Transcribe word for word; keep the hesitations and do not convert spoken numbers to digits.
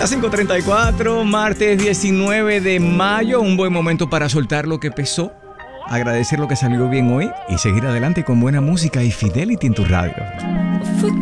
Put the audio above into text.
Las cinco treinta y cuatro, martes diecinueve de mayo, un buen momento para soltar lo que pesó, agradecer lo que salió bien hoy y seguir adelante con buena música y Fidelity en tu radio. Fui